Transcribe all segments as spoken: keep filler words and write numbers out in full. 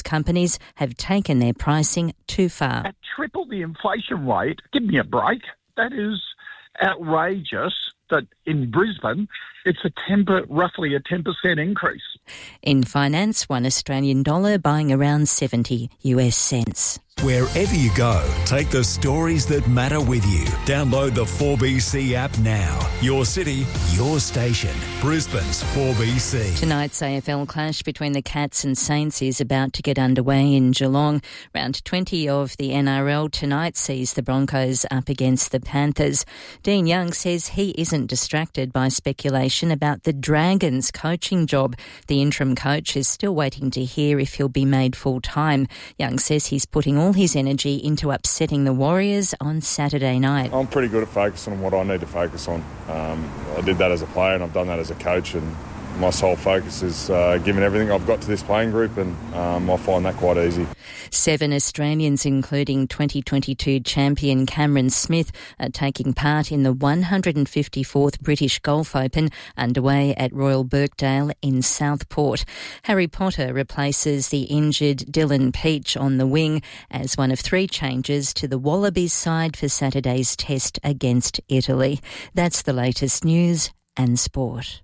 companies have taken their pricing too far. At triple the inflation rate, give me a break. That is outrageous that in Brisbane it's a ten, roughly a ten percent increase. In finance, one Australian dollar buying around seventy US cents. Wherever you go, take the stories that matter with you. Download the four B C app now. Your city, your station. Brisbane's four B C. Tonight's A F L clash between the Cats and Saints is about to get underway in Geelong. Round twenty of the N R L tonight sees the Broncos up against the Panthers. Dean Young says he isn't distracted by speculation about the Dragons' coaching job. The interim coach is still waiting to hear if he'll be made full-time. Young says he's putting all his energy into upsetting the Warriors on Saturday night. I'm pretty good at focusing on what I need to focus on. Um, I did that as a player and I've done that as a coach, and my sole focus is uh, giving everything I've got to this playing group, and um, I find that quite easy. Seven Australians, including twenty twenty-two champion Cameron Smith, are taking part in the one hundred fifty-fourth British Golf Open underway at Royal Birkdale in Southport. Harry Potter replaces the injured Dylan Peach on the wing as one of three changes to the Wallabies side for Saturday's test against Italy. That's the latest news and sport.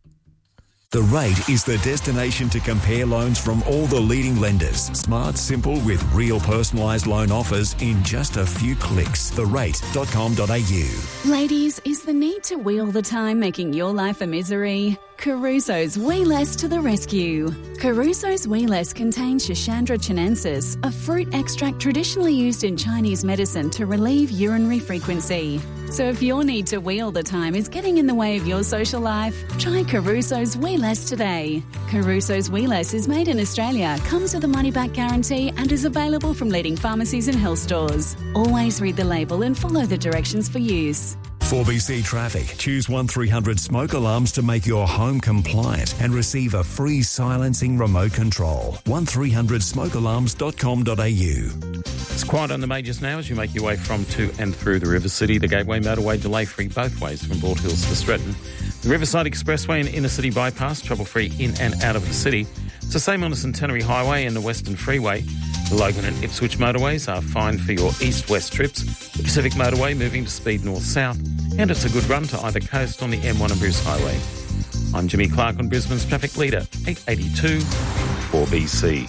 The Rate is the destination to compare loans from all the leading lenders. Smart, simple, with real personalised loan offers in just a few clicks. the rate dot com dot a u. Ladies, is the need to wheel the time making your life a misery? Caruso's Wee Less to the rescue. Caruso's Wee Less contains Schisandra chinensis, a fruit extract traditionally used in Chinese medicine to relieve urinary frequency. So if your need to wheel the time is getting in the way of your social life, try Caruso's Wee Less today. Caruso's Wee Less is made in Australia, comes with a money-back guarantee and is available from leading pharmacies and health stores. Always read the label and follow the directions for use. four B C Traffic. Choose one three hundred smoke alarms to make your home compliant and receive a free silencing remote control. one three hundred smoke alarms dot com dot a u. It's quiet on the majors now as you make your way from, to and through the River City. The Gateway motorway delay-free both ways from Bald Hills to Stretton. The Riverside Expressway and Inner City Bypass, trouble-free in and out of the city. It's the same on the Centenary Highway and the Western Freeway. The Logan and Ipswich motorways are fine for your east-west trips. The Pacific Motorway moving to speed north-south. And it's a good run to either coast on the M one and Bruce Highway. I'm Jimmy Clark on Brisbane's Traffic Leader, eight eighty-two four B C.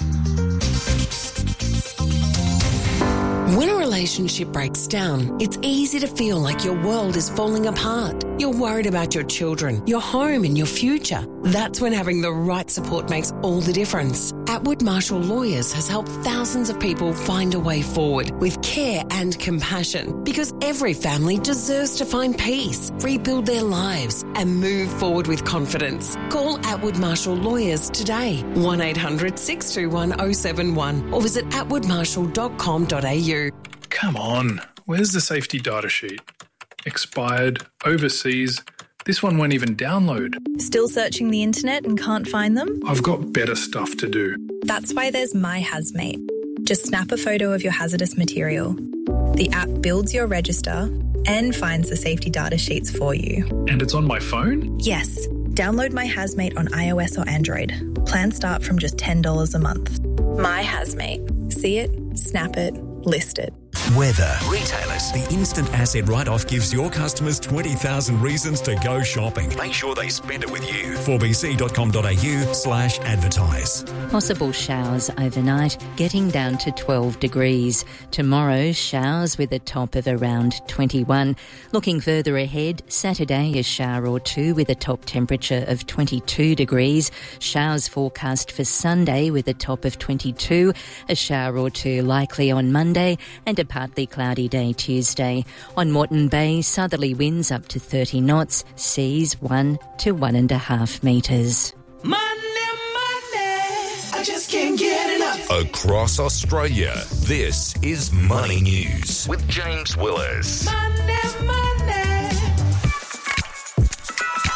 When a relationship breaks down, it's easy to feel like your world is falling apart. You're worried about your children, your home and your future. That's when having the right support makes all the difference. Atwood Marshall Lawyers has helped thousands of people find a way forward with care and compassion, because every family deserves to find peace, rebuild their lives and move forward with confidence. Call Atwood Marshall Lawyers today, one eight hundred six two one oh seven one, or visit atwood marshall dot com dot a u. Come on, where's the safety data sheet? Expired, overseas. This one won't even download. Still searching the internet and can't find them? I've got better stuff to do. That's why there's My Hazmate. Just snap a photo of your hazardous material. The app builds your register and finds the safety data sheets for you. And it's on my phone? Yes. Download My Hazmate on iOS or Android. Plans start from just ten dollars a month. My Hazmate. See it, snap it, list it. Weather. Retailers. The instant asset write-off gives your customers twenty thousand reasons to go shopping. Make sure they spend it with you. four b c dot com dot a u slash advertise. Possible showers overnight, getting down to twelve degrees. Tomorrow, showers with a top of around twenty-one. Looking further ahead, Saturday, a shower or two with a top temperature of twenty-two degrees. Showers forecast for Sunday with a top of twenty-two. A shower or two likely on Monday, and a partly cloudy day Tuesday. On Moreton Bay, southerly winds up to thirty knots, seas one to one and a half metres. Money, money, I just can't get enough. Across Australia, this is Money News with James Willis. Money, money.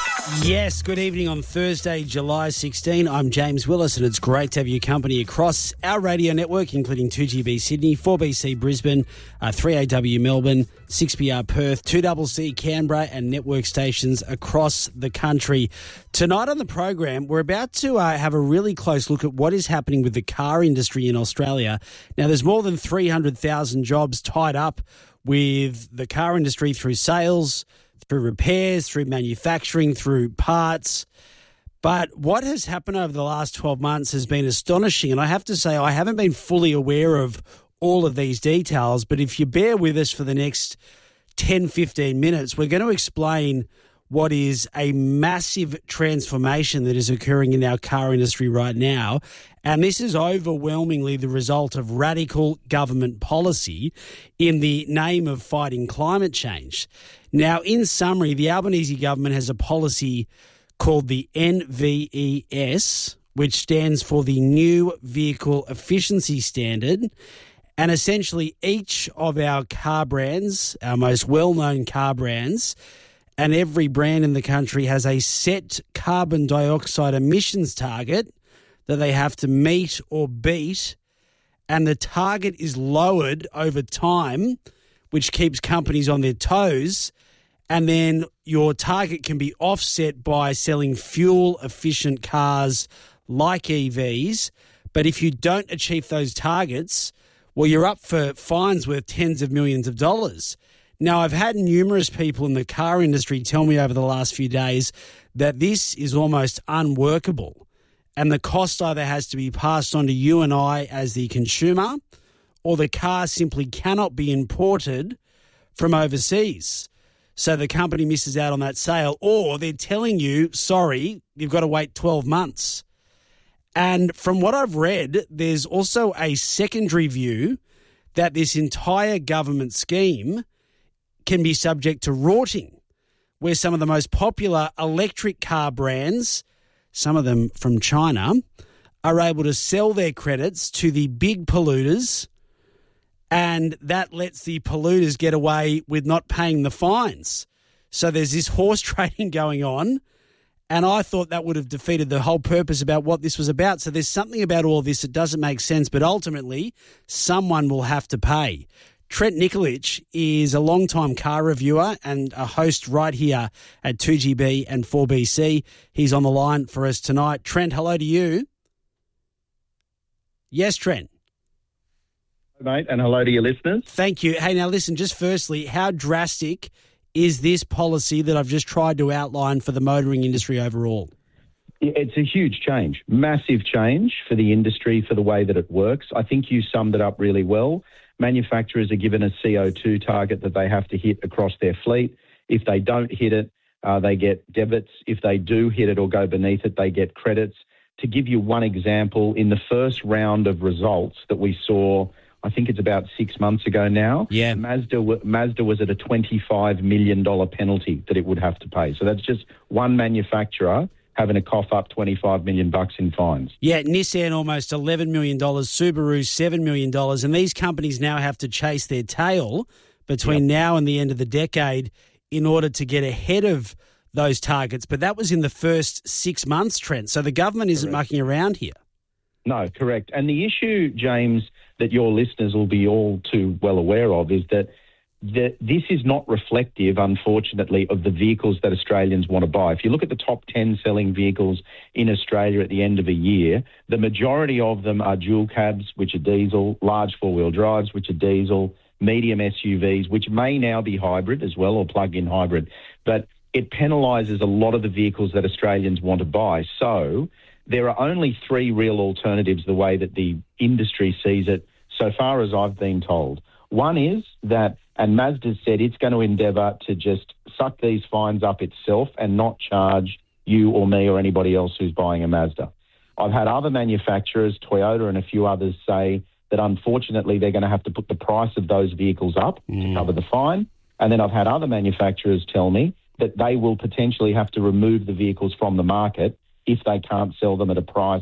Yes, good evening on Thursday, July sixteenth. I'm James Willis, and it's great to have your company across our radio network, including two G B Sydney, four B C Brisbane, uh, three A W Melbourne, six B R Perth, two C C Canberra, and network stations across the country. Tonight on the program, we're about to uh, have a really close look at what is happening with the car industry in Australia. Now, there's more than three hundred thousand jobs tied up with the car industry through sales, through repairs, through manufacturing, through parts. But what has happened over the last twelve months has been astonishing. And I have to say, I haven't been fully aware of all of these details. But if you bear with us for the next ten, fifteen minutes, we're going to explain what is a massive transformation that is occurring in our car industry right now. And this is overwhelmingly the result of radical government policy in the name of fighting climate change. Now, in summary, the Albanese government has a policy called the N V E S, which stands for the New Vehicle Efficiency Standard. And essentially each of our car brands, our most well-known car brands, and every brand in the country has a set carbon dioxide emissions target that they have to meet or beat, and the target is lowered over time, which keeps companies on their toes, and then your target can be offset by selling fuel-efficient cars like E Vs. But if you don't achieve those targets, well, you're up for fines worth tens of millions of dollars. Now, I've had numerous people in the car industry tell me over the last few days that this is almost unworkable, and the cost either has to be passed on to you and I as the consumer, or the car simply cannot be imported from overseas. So the company misses out on that sale, or they're telling you, sorry, you've got to wait twelve months. And from what I've read, there's also a secondary view that this entire government scheme can be subject to rorting, where some of the most popular electric car brands, some of them from China, are able to sell their credits to the big polluters, and that lets the polluters get away with not paying the fines. So there's this horse trading going on, and I thought that would have defeated the whole purpose about what this was about. So there's something about all this that doesn't make sense, but ultimately someone will have to pay. Trent Nikolic is a long-time car reviewer and a host right here at two G B and four B C. He's on the line for us tonight. Trent, hello to you. Yes, Trent. Mate, and hello to your listeners. Thank you. Hey, now listen, just firstly, how drastic is this policy that I've just tried to outline for the motoring industry overall? It's a huge change, massive change for the industry, for the way that it works. I think you summed it up really well. Manufacturers are given a C O two target that they have to hit across their fleet. If they don't hit it, uh, they get debits. If they do hit it or go beneath it, they get credits. To give you one example, in the first round of results that we saw, I think it's about six months ago now, yeah. Mazda, Mazda was at a twenty-five million dollars penalty that it would have to pay. So that's just one manufacturer having to cough up twenty-five million bucks in fines. Yeah, Nissan almost eleven million dollars, Subaru seven million dollars, and these companies now have to chase their tail between yep. now and the end of the decade in order to get ahead of those targets. But that was in the first six months, Trent, so the government isn't Correct. mucking around here. No, correct. And the issue, James, that your listeners will be all too well aware of is that that this is not reflective, unfortunately, of the vehicles that Australians want to buy. If you look at the top ten selling vehicles in Australia at the end of a year, the majority of them are dual cabs, which are diesel, large four-wheel drives, which are diesel, medium S U Vs, which may now be hybrid as well, or plug-in hybrid. But it penalises a lot of the vehicles that Australians want to buy. So there are only three real alternatives the way that the industry sees it, so far as I've been told. One is that, and Mazda said it's going to endeavour to just suck these fines up itself and not charge you or me or anybody else who's buying a Mazda. I've had other manufacturers, Toyota and a few others, say that unfortunately they're going to have to put the price of those vehicles up mm. to cover the fine. And then I've had other manufacturers tell me that they will potentially have to remove the vehicles from the market if they can't sell them at a price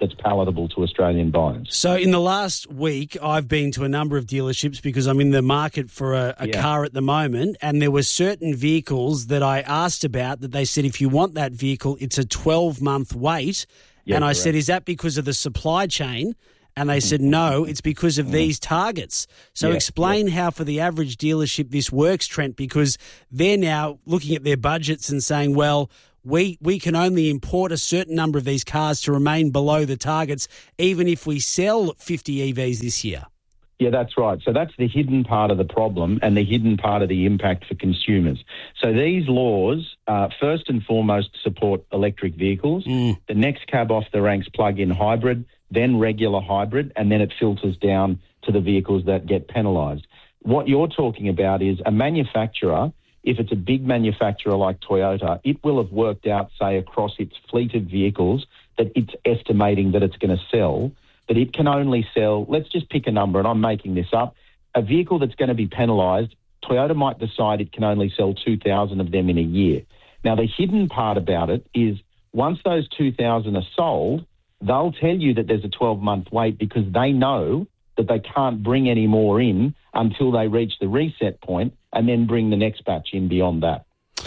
that's palatable to Australian buyers. So in the last week, I've been to a number of dealerships because I'm in the market for a, a Yeah. car at the moment, and there were certain vehicles that I asked about that they said, if you want that vehicle, it's a twelve-month wait. Yeah, and I correct. said, is that because of the supply chain? And they said, no, it's because of these targets. So Yeah, explain how for the average dealership this works, Trent, because they're now looking at their budgets and saying, well, we we can only import a certain number of these cars to remain below the targets, even if we sell fifty E Vs this year. Yeah, that's right. So that's the hidden part of the problem and the hidden part of the impact for consumers. So these laws, uh, first and foremost, support electric vehicles. Mm. The next cab off the ranks, plug-in hybrid, then regular hybrid, and then it filters down to the vehicles that get penalised. What you're talking about is a manufacturer, if it's a big manufacturer like Toyota, it will have worked out, say, across its fleet of vehicles that it's estimating that it's going to sell, that it can only sell, let's just pick a number, and I'm making this up, a vehicle that's going to be penalised, Toyota might decide it can only sell two thousand of them in a year. Now, the hidden part about it is once those two thousand are sold, they'll tell you that there's a twelve-month wait because they know that they can't bring any more in until they reach the reset point and then bring the next batch in beyond that.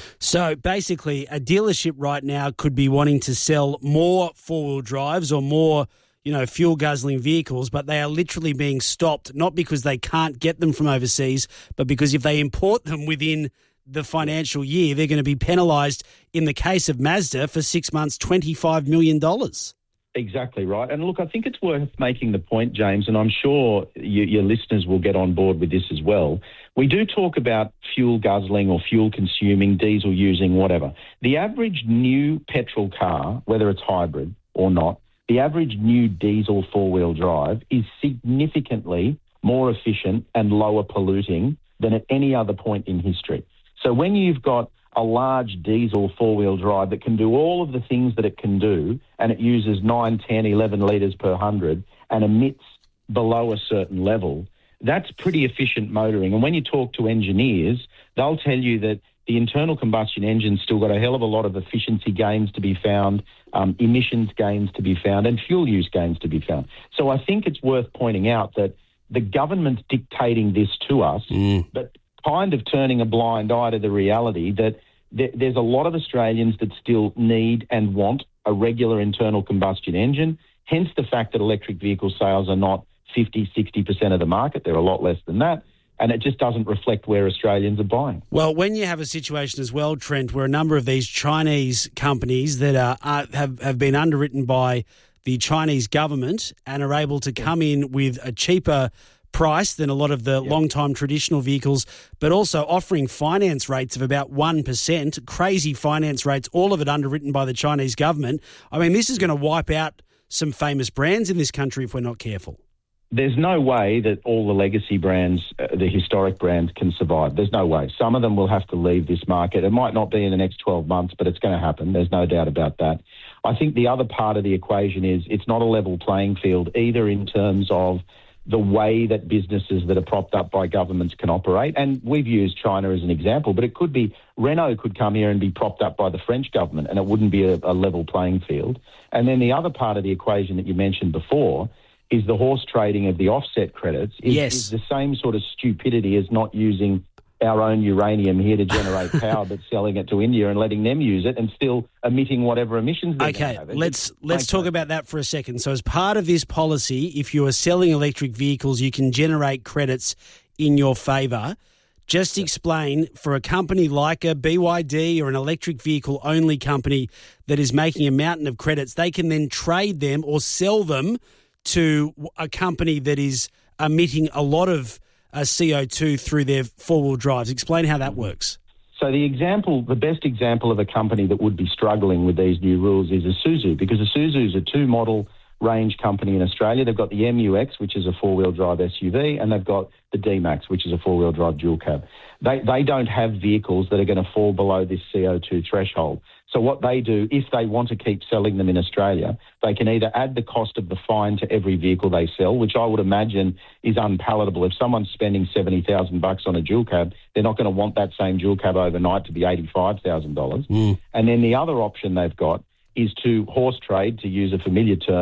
So basically, a dealership right now could be wanting to sell more four-wheel drives or more, you know, fuel-guzzling vehicles, but they are literally being stopped, not because they can't get them from overseas, but because if they import them within the financial year, they're going to be penalised, in the case of Mazda, for six months, twenty-five million dollars. Exactly right. And look, I think it's worth making the point, James, and I'm sure you, your listeners will get on board with this as well. We do talk about fuel guzzling or fuel consuming, diesel using, whatever. The average new petrol car, whether it's hybrid or not, the average new diesel four-wheel drive is significantly more efficient and lower polluting than at any other point in history. So when you've got a large diesel four-wheel drive that can do all of the things that it can do, and it uses nine, ten, eleven litres per hundred and emits below a certain level, that's pretty efficient motoring. And when you talk to engineers, they'll tell you that the internal combustion engine's still got a hell of a lot of efficiency gains to be found, um, emissions gains to be found, and fuel use gains to be found. So I think it's worth pointing out that the government's dictating this to us, mm. but kind of turning a blind eye to the reality that th- there's a lot of Australians that still need and want a regular internal combustion engine, hence the fact that electric vehicle sales are not fifty, sixty percent of the market. They're a lot less than that. And it just doesn't reflect where Australians are buying. Well, when you have a situation as well, Trent, where a number of these Chinese companies that are, are have, have been underwritten by the Chinese government and are able to come in with a cheaper price than a lot of the yeah. long-time traditional vehicles, but also offering finance rates of about one percent, crazy finance rates, all of it underwritten by the Chinese government. I mean, this is going to wipe out some famous brands in this country if we're not careful. There's no way that all the legacy brands, uh, the historic brands, can survive. There's no way. Some of them will have to leave this market. It might not be in the next twelve months, but it's going to happen. There's no doubt about that. I think the other part of the equation is it's not a level playing field either in terms of the way that businesses that are propped up by governments can operate. And we've used China as an example, but it could be Renault could come here and be propped up by the French government and it wouldn't be a, a level playing field. And then the other part of the equation that you mentioned before is the horse trading of the offset credits is, yes. is the same sort of stupidity as not using our own uranium here to generate power, but selling it to India and letting them use it and still emitting whatever emissions they're Okay, have. let's It let's makes talk no- about that for a second. So as part of this policy, if you are selling electric vehicles, you can generate credits in your favour. Just explain, for a company like a B Y D or an electric vehicle only company that is making a mountain of credits, they can then trade them or sell them to a company that is emitting a lot of uh, C O two through their four-wheel drives. Explain how that works. So the example, the best example of a company that would be struggling with these new rules is Isuzu, because Isuzu is a two-model range company in Australia. They've got the M U X, which is a four-wheel drive S U V, and they've got the D-Max, which is a four-wheel drive dual cab. They, they don't have vehicles that are going to fall below this C O two threshold. So what they do, if they want to keep selling them in Australia, they can either add the cost of the fine to every vehicle they sell, which I would imagine is unpalatable. If someone's spending seventy thousand bucks on a dual cab, they're not going to want that same dual cab overnight to be eighty-five thousand dollars. Mm. And then the other option they've got is to horse trade, to use a familiar term,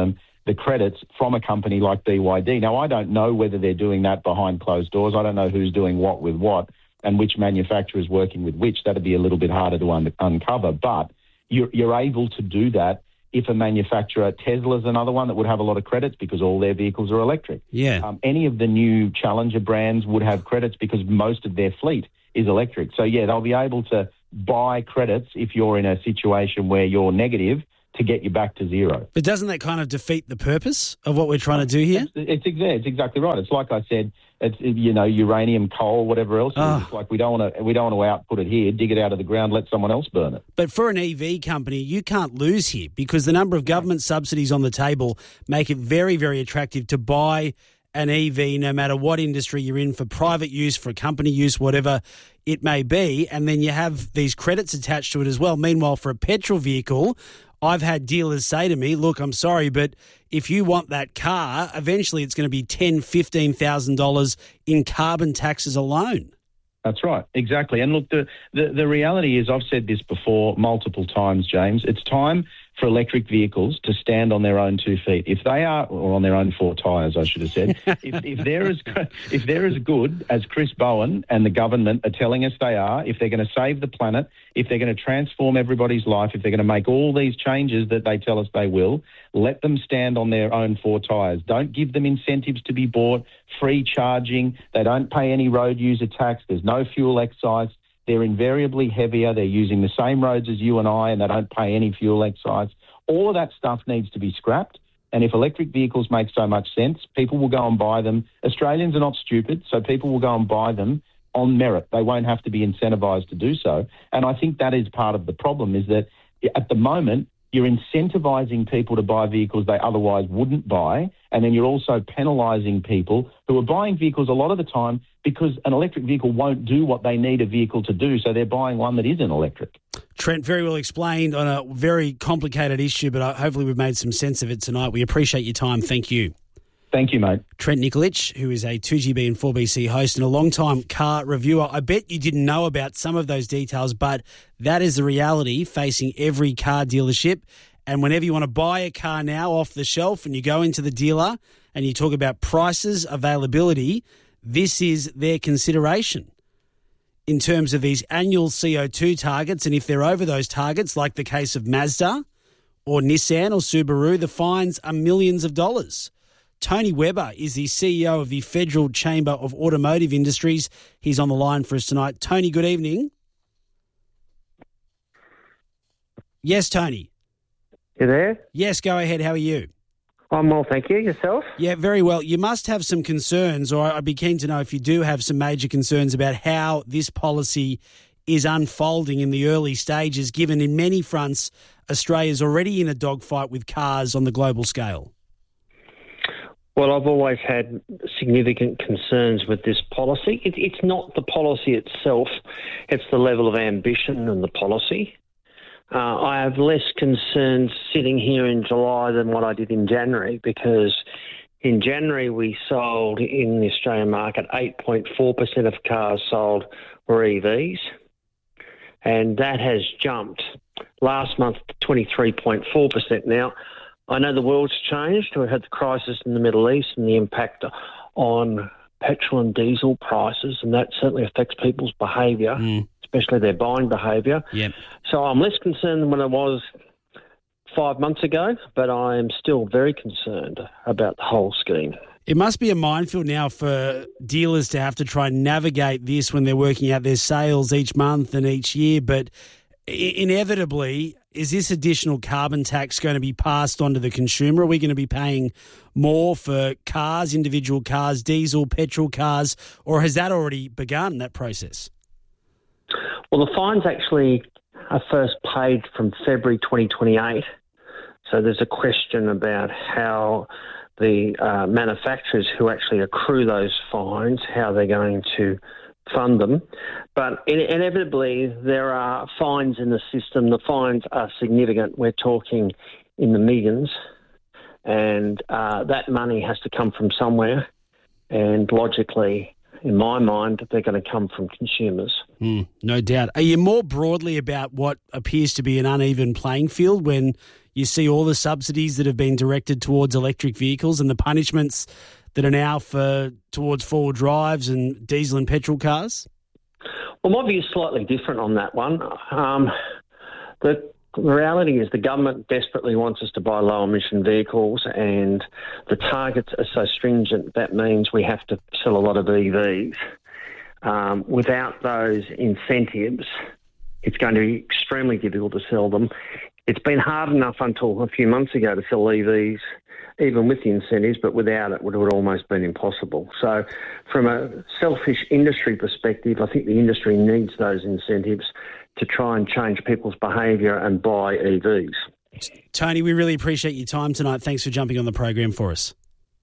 the credits from a company like B Y D. Now, I don't know whether they're doing that behind closed doors. I don't know who's doing what with what and which manufacturer is working with which. That'd be a little bit harder to un- uncover. But you're, you're able to do that if a manufacturer, Tesla's another one that would have a lot of credits because all their vehicles are electric. Yeah. Um, any of the new Challenger brands would have credits because most of their fleet is electric. So, yeah, they'll be able to buy credits if you're in a situation where you're negative to get you back to zero. But doesn't that kind of defeat the purpose of what we're trying to do here? It's, it's, exa- it's exactly right. It's like I said, it's, you know, uranium, coal, whatever else. Oh. It's like we don't want to we don't want to output it here, dig it out of the ground, let someone else burn it. But for an E V company, you can't lose here because the number of government subsidies on the table make it very, very attractive to buy an E V no matter what industry you're in, for private use, for company use, whatever it may be. And then you have these credits attached to it as well. Meanwhile, for a petrol vehicle, I've had dealers say to me, look, I'm sorry, but if you want that car, eventually it's going to be ten thousand dollars, fifteen thousand dollars in carbon taxes alone. That's right, exactly. And look, the, the, the reality is, I've said this before multiple times, James, it's time for electric vehicles to stand on their own two feet. If they are, or on their own four tyres, I should have said, if, if they're as if they're as good as Chris Bowen and the government are telling us they are, if they're going to save the planet, if they're going to transform everybody's life, if they're going to make all these changes that they tell us they will, let them stand on their own four tyres. Don't give them incentives to be bought, free charging. They don't pay any road user tax. There's no fuel excise. They're invariably heavier. They're using the same roads as you and I, and they don't pay any fuel excise. All of that stuff needs to be scrapped. And if electric vehicles make so much sense, people will go and buy them. Australians are not stupid, so people will go and buy them on merit. They won't have to be incentivised to do so. And I think that is part of the problem, is that at the moment, you're incentivising people to buy vehicles they otherwise wouldn't buy, and then you're also penalising people who are buying vehicles a lot of the time because an electric vehicle won't do what they need a vehicle to do, so they're buying one that isn't electric. Trent, very well explained on a very complicated issue, but hopefully we've made some sense of it tonight. We appreciate your time. Thank you. Thank you, mate. Trent Nikolic, who is a two G B and four B C host and a long-time car reviewer. I bet you didn't know about some of those details, but that is the reality facing every car dealership. And whenever you want to buy a car now off the shelf and you go into the dealer and you talk about prices, availability, this is their consideration in terms of these annual C O two targets. And if they're over those targets, like the case of Mazda or Nissan or Subaru, the fines are millions of dollars. Tony Webber is the C E O of the Federal Chamber of Automotive Industries. He's on the line for us tonight. Tony, good evening. Yes, Tony. You there? Yes, go ahead. How are you? I'm well, thank you. Yourself? Yeah, very well. You must have some concerns, or I'd be keen to know if you do have some major concerns about how this policy is unfolding in the early stages, given in many fronts Australia's already in a dogfight with cars on the global scale. Well, I've always had significant concerns with this policy. It, it's not the policy itself, it's the level of ambition in the policy. Uh, I have less concerns sitting here in July than what I did in January, because in January we sold in the Australian market eight point four percent of cars sold were E Vs, and that has jumped last month to twenty-three point four percent. Now, I know the world's changed. We had the crisis in the Middle East and the impact on petrol and diesel prices, and that certainly affects people's behaviour, mm. especially their buying behaviour. Yep. So I'm less concerned than when I was five months ago, but I am still very concerned about the whole scheme. It must be a minefield now for dealers to have to try and navigate this when they're working out their sales each month and each year, but inevitably, is this additional carbon tax going to be passed on to the consumer? Are we going to be paying more for cars, individual cars, diesel, petrol cars, or has that already begun, that process? Well, the fines actually are first paid from February twenty twenty-eight. So there's a question about how the uh, manufacturers who actually accrue those fines, how they're going to fund them. But inevitably, there are fines in the system. The fines are significant. We're talking in the millions, and uh, that money has to come from somewhere. And logically, in my mind, they're going to come from consumers. Mm, no doubt. Are you more broadly about what appears to be an uneven playing field when you see all the subsidies that have been directed towards electric vehicles and the punishments that are now for towards four-wheel drives and diesel and petrol cars? Well, my view is slightly different on that one. Um, the The reality is the government desperately wants us to buy low-emission vehicles, and the targets are so stringent that means we have to sell a lot of E Vs. Um, without those incentives, it's going to be extremely difficult to sell them. It's been hard enough until a few months ago to sell E Vs, even with the incentives, but without it, it would have almost been impossible. So from a selfish industry perspective, I think the industry needs those incentives to try and change people's behaviour and buy E Vs. Tony, we really appreciate your time tonight. Thanks for jumping on the program for us.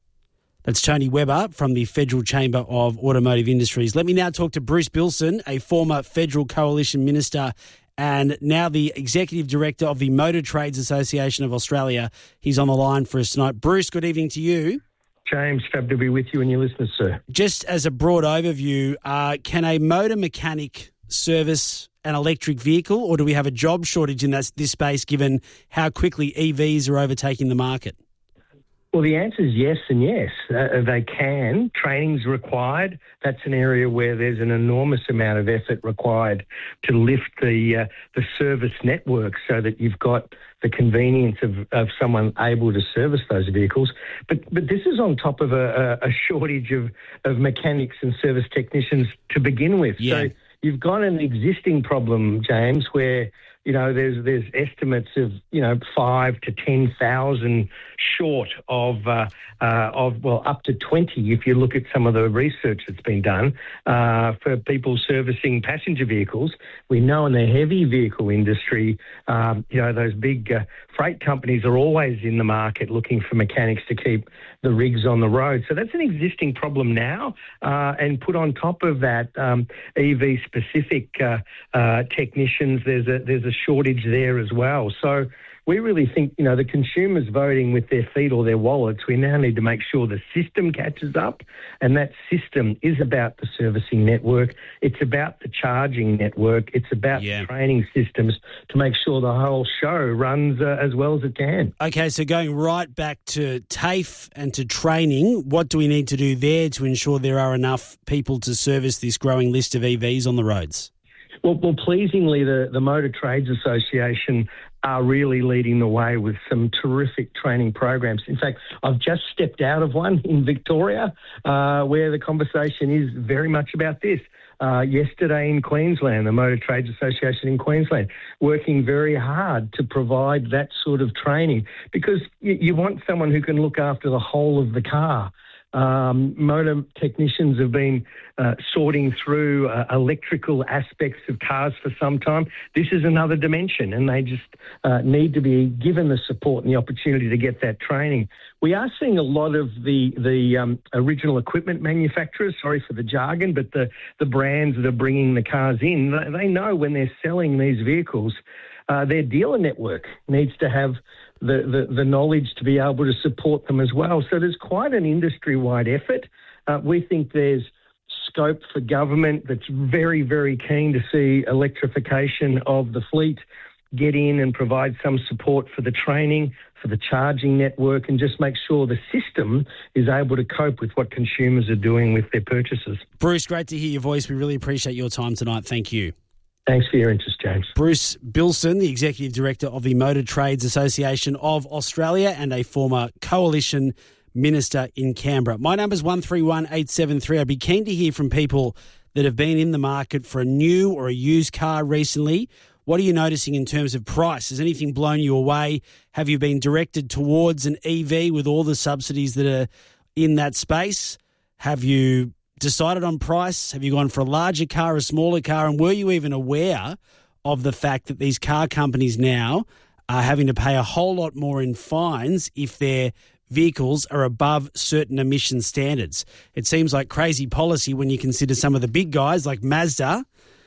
That's Tony Webber from the Federal Chamber of Automotive Industries. Let me now talk to Bruce Bilson, a former Federal Coalition Minister and now the Executive Director of the Motor Trades Association of Australia. He's on the line for us tonight. Bruce, good evening to you. James, fab to be with you and your listeners, sir. Just as a broad overview, uh, can a motor mechanic service an electric vehicle, or do we have a job shortage in this, this space given how quickly E Vs are overtaking the market? Well, the answer is yes and yes. Uh, they can. Training's required. That's an area where there's an enormous amount of effort required to lift the uh, the service network so that you've got the convenience of, of someone able to service those vehicles. But but this is on top of a, a shortage of, of mechanics and service technicians to begin with. Yeah. So you've got an existing problem, James, where you know there's there's estimates of you know five to ten thousand short of uh, uh, of well up to twenty if you look at some of the research that's been done uh, for people servicing passenger vehicles. We know in the heavy vehicle industry, um, you know those big uh, freight companies are always in the market looking for mechanics to keep the rigs on the road. So that's an existing problem now, uh, and put on top of that um, E V specific uh, uh, technicians. There's a there's a shortage there as well. So we really think, you know, the consumers voting with their feet or their wallets, we now need to make sure the system catches up, and that system is about the servicing network. It's about the charging network. It's about yeah. the training systems to make sure the whole show runs uh, as well as it can. Okay, so going right back to TAFE and to training, what do we need to do there to ensure there are enough people to service this growing list of E Vs on the roads? Well, well pleasingly, the, the Motor Trades Association are really leading the way with some terrific training programs. In fact, I've just stepped out of one in Victoria uh, where the conversation is very much about this. Uh, yesterday in Queensland, the Motor Trades Association in Queensland, working very hard to provide that sort of training because you, you want someone who can look after the whole of the car. Um, motor technicians have been uh, sorting through uh, electrical aspects of cars for some time. This is another dimension, and they just uh, need to be given the support and the opportunity to get that training. We are seeing a lot of the the um, original equipment manufacturers, sorry for the jargon, but the, the brands that are bringing the cars in, they know when they're selling these vehicles, uh, their dealer network needs to have The, the, the knowledge to be able to support them as well. So there's quite an industry-wide effort. Uh, we think there's scope for government that's very, very keen to see electrification of the fleet, get in and provide some support for the training, for the charging network, and just make sure the system is able to cope with what consumers are doing with their purchases. Bruce, great to hear your voice. We really appreciate your time tonight. Thank you. Thanks for your interest, James. Bruce Bilson, the Executive Director of the Motor Trades Association of Australia and a former Coalition Minister in Canberra. My number's one three one eight seven three. I'd be keen to hear from people that have been in the market for a new or a used car recently. What are you noticing in terms of price? Has anything blown you away? Have you been directed towards an E V with all the subsidies that are in that space? Have you decided on price? Have you gone for a larger car, a smaller car? And were you even aware of the fact that these car companies now are having to pay a whole lot more in fines if their vehicles are above certain emission standards? It seems like crazy policy when you consider some of the big guys like Mazda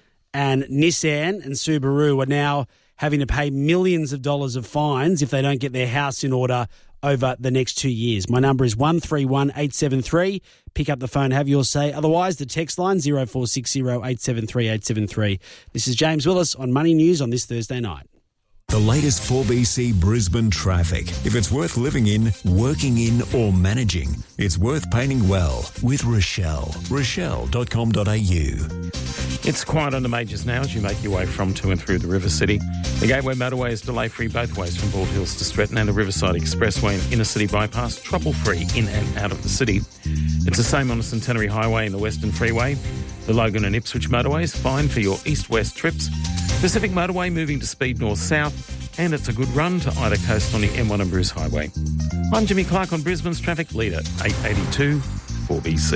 and Nissan and Subaru are now having to pay millions of dollars of fines if they don't get their house in order over the next two years. My number is one three one eight seven three. Pick up the phone, have your say. Otherwise, the text line zero four six zero eight seven three eight seven three. This is James Willis on Money News on this Thursday night. The latest four B C Brisbane traffic. If it's worth living in, working in or managing, it's worth painting well with Rochelle. Rochelle dot com dot a u. It's quiet on the majors now as you make your way from to and through the River City. The Gateway Motorway is delay-free both ways from Bald Hills to Stretton, and the Riverside Expressway and Inner City Bypass trouble-free in and out of the city. It's the same on the Centenary Highway and the Western Freeway. The Logan and Ipswich Motorway is fine for your east-west trips. Pacific Motorway moving to speed north-south, and it's a good run to either coast on the M one and Bruce Highway. I'm Jimmy Clark on Brisbane's Traffic Leader, eight eighty-two four B C.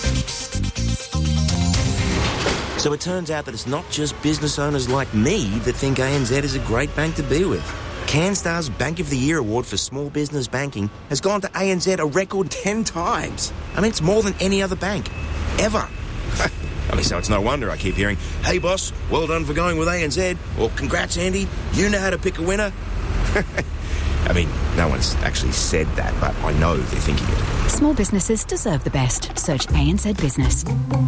So it turns out that it's not just business owners like me that think A N Z is a great bank to be with. CanStar's Bank of the Year award for small business banking has gone to A N Z a record ten times. I mean, it's more than any other bank, ever. I mean, so it's no wonder I keep hearing, "Hey boss, well done for going with A N Z," or "Congrats Andy, you know how to pick a winner." I mean, no one's actually said that, but I know they're thinking it. Small businesses deserve the best. Search A N Z Business.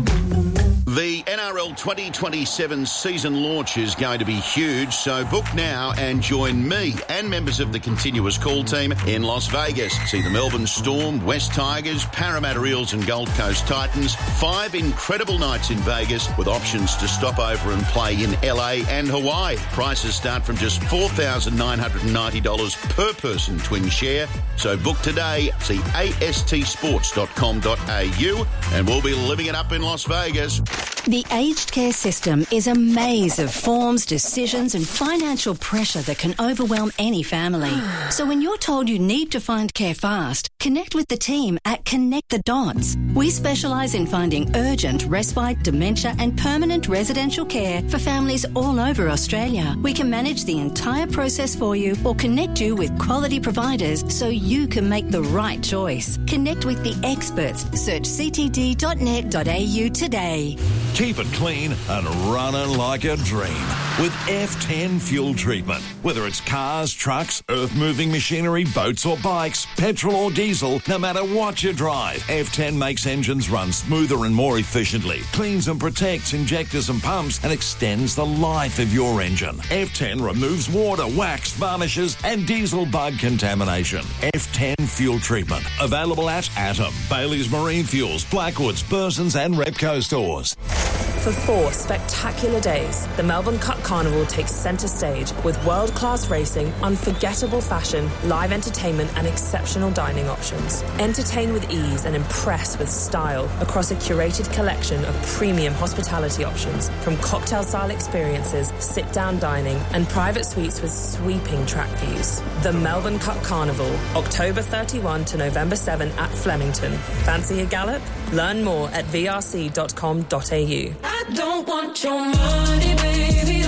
The N R L twenty twenty-seven season launch is going to be huge, so book now and join me and members of the Continuous Call team in Las Vegas. See the Melbourne Storm, West Tigers, Parramatta Eels and Gold Coast Titans. Five incredible nights in Vegas with options to stop over and play in L A and Hawaii. Prices start from just four thousand nine hundred ninety dollars per person twin share. So book today. See A S T sports dot com dot a u and we'll be living it up in Las Vegas. The aged care system is a maze of forms, decisions and financial pressure that can overwhelm any family. So when you're told you need to find care fast, connect with the team at Connect the Dots. We specialise in finding urgent, respite, dementia and permanent residential care for families all over Australia. We can manage the entire process for you or connect you with quality providers so you can make the right choice. Connect with the experts. Search c t d dot net dot a u today. Keep it clean and running like a dream with F ten fuel treatment. Whether it's cars, trucks, earth-moving machinery, boats or bikes, petrol or diesel, no matter what you drive, F ten makes engines run smoother and more efficiently, cleans and protects injectors and pumps, and extends the life of your engine. F ten removes water, wax, varnishes and diesel bug contamination. F ten fuel treatment. Available at Atom, Bailey's Marine Fuels, Blackwoods, Burson's and Repco stores. For four spectacular days, the Melbourne Cup Carnival takes centre stage with world-class racing, unforgettable fashion, live entertainment and exceptional dining options. Entertain with ease and impress with style across a curated collection of premium hospitality options, from cocktail-style experiences, sit-down dining and private suites with sweeping track views. The Melbourne Cup Carnival, October thirty-first to November seventh at Flemington. Fancy a gallop? Learn more at v r c dot com dot a u. I don't want your money, baby.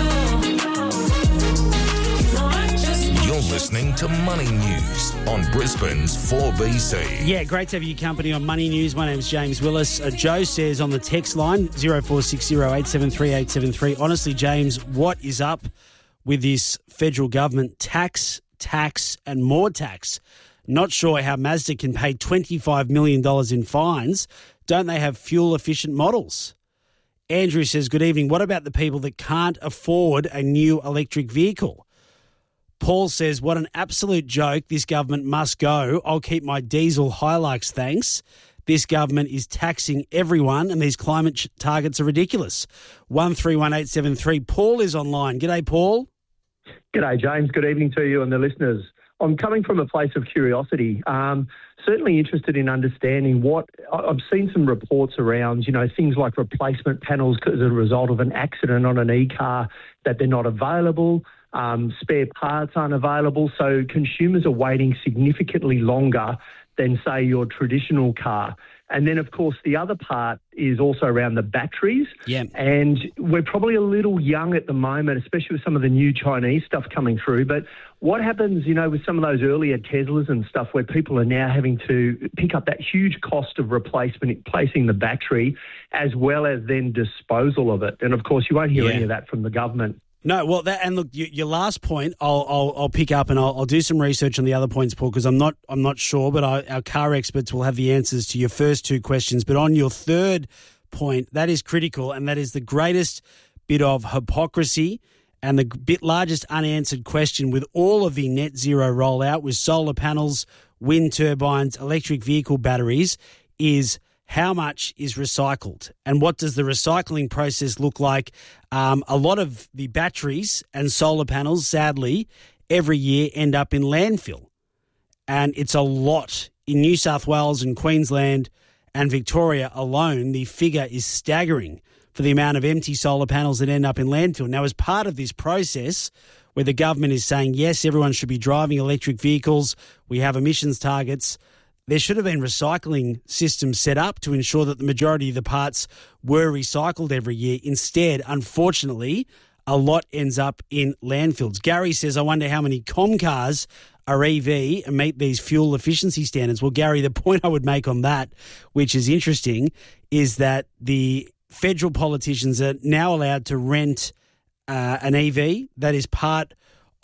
You're listening to Money News on Brisbane's four B C. Yeah, great to have you company on Money News. My name's James Willis. Uh, Joe says on the text line, zero four six zero eight seven three eight seven three, honestly, James, what is up with this federal government tax, tax and more tax? Not sure how Mazda can pay twenty-five million dollars in fines. Don't they have fuel-efficient models? Andrew says, good evening. What about the people that can't afford a new electric vehicle? Paul says, what an absolute joke. This government must go. I'll keep my diesel Hilux, thanks. This government is taxing everyone and these climate ch- targets are ridiculous. one three one eight seven three. Paul is online. G'day, Paul. G'day, James. Good evening to you and the listeners. I'm coming from a place of curiosity. Um, certainly interested in understanding what I've seen some reports around, you know, things like replacement panels as a result of an accident on an e-car, that they're not available. Um, spare parts aren't available. So consumers are waiting significantly longer than, say, your traditional car. And then, of course, the other part is also around the batteries. Yeah. And we're probably a little young at the moment, especially with some of the new Chinese stuff coming through. But what happens, you know, with some of those earlier Teslas and stuff where people are now having to pick up that huge cost of replacement, placing the battery, as well as then disposal of it? And, of course, you won't hear Yeah. any of that from the government. No, well, that, and look, you, your last point, I'll, I'll I'll pick up and I'll, I'll do some research on the other points, Paul, because I'm not I'm not sure, but I, our car experts will have the answers to your first two questions. But on your third point, that is critical, and that is the greatest bit of hypocrisy And the bit largest unanswered question with all of the net zero rollout was solar panels, wind turbines, electric vehicle batteries is how much is recycled and what does the recycling process look like? Um, a lot of the batteries and solar panels, sadly, every year end up in landfill. And it's a lot. In New South Wales and Queensland and Victoria alone, the figure is staggering for the amount of empty solar panels that end up in landfill. Now, as part of this process, where the government is saying, yes, everyone should be driving electric vehicles, we have emissions targets, there should have been recycling systems set up to ensure that the majority of the parts were recycled every year. Instead, unfortunately, a lot ends up in landfills. Gary says, I wonder how many Com cars are E V and meet these fuel efficiency standards. Well, Gary, the point I would make on that, which is interesting, is that the federal politicians are now allowed to rent uh, an E V. That is part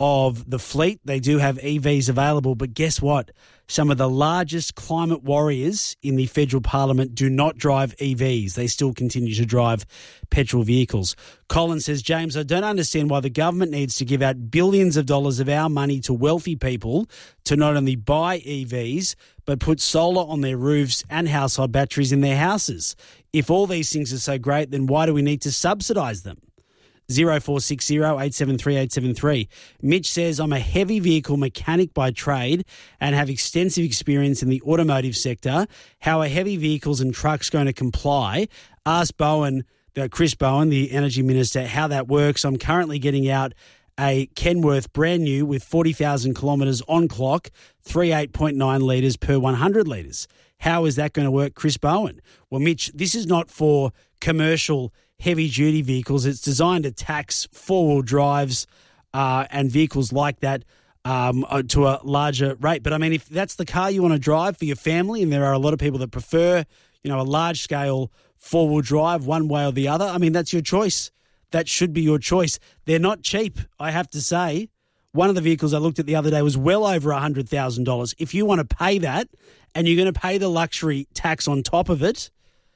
of the fleet. They do have E Vs available, but guess what? Some of the largest climate warriors in the federal parliament do not drive E Vs. They still continue to drive petrol vehicles. Colin says, James, I don't understand why the government needs to give out billions of dollars of our money to wealthy people to not only buy E Vs, but put solar on their roofs and household batteries in their houses. If all these things are so great, then why do we need to subsidise them? zero four six zero eight seven three eight seven three. Mitch says, I'm a heavy vehicle mechanic by trade and have extensive experience in the automotive sector. How are heavy vehicles and trucks going to comply? Ask Bowen, uh, Chris Bowen, the Energy Minister, how that works. I'm currently getting out a Kenworth brand new with forty thousand kilometres on clock, thirty-eight point nine litres per one hundred litres. How is that going to work, Chris Bowen? Well, Mitch, this is not for commercial heavy-duty vehicles. It's designed to tax four-wheel drives uh, and vehicles like that um, to a larger rate. But, I mean, if that's the car you want to drive for your family, and there are a lot of people that prefer, you know, a large-scale four-wheel drive one way or the other, I mean, that's your choice. That should be your choice. They're not cheap, I have to say. One of the vehicles I looked at the other day was well over one hundred thousand dollars. If you want to pay that and you're going to pay the luxury tax on top of it,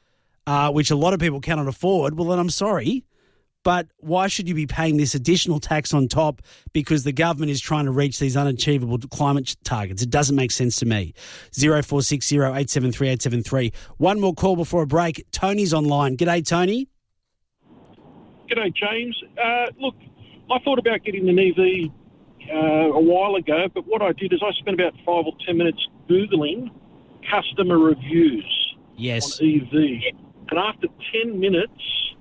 Uh, which a lot of people cannot afford, well, then I'm sorry, but why should you be paying this additional tax on top because the government is trying to reach these unachievable climate targets? It doesn't make sense to me. zero four six zero eight seven three eight seven three. One more call before a break. Tony's online. G'day, Tony. G'day, James. Uh, look, I thought about getting an E V uh, a while ago, but what I did is I spent about five or ten minutes Googling customer reviews yes. on E V. And after ten minutes,